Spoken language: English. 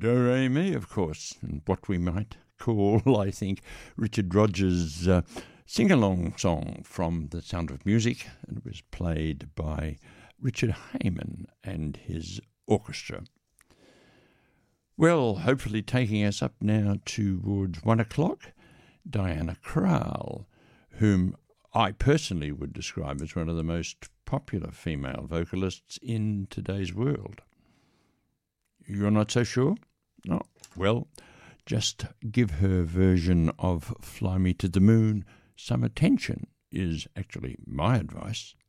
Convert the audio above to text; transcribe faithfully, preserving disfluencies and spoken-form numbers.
Do-re-mi, of course, and what we might call, I think, Richard Rodgers' uh, sing-along song from The Sound of Music, and it was played by Richard Heyman and his orchestra. Well, hopefully taking us up now towards one o'clock, Diana Krall, whom I personally would describe as one of the most popular female vocalists in today's world. You're not so sure? No. Well, just give her version of Fly Me to the Moon some attention is actually my advice.